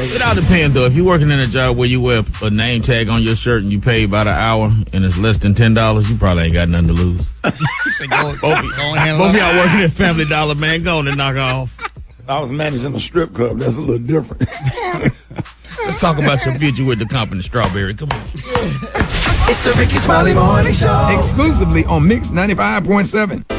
It all depends, though. If you're working in a job where you wear a name tag on your shirt and you pay by the hour and it's less than $10, you probably ain't got nothing to lose. Both of y'all working at Family Dollar, man. Go on and knock off. I was managing a strip club. That's a little different. Let's talk about your future with the company Strawberry. Come on. It's the Ricky Smiley Morning Show. Exclusively on Mix 95.7.